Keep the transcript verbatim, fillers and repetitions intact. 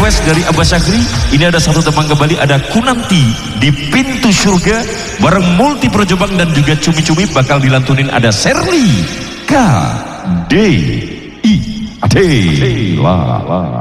request dari Abah Syakri. Ini ada satu teman kembali, ada Kunanti di Pintu Surga bareng Multi Projobang dan juga cumi-cumi bakal dilantunin ada Serli K D I D.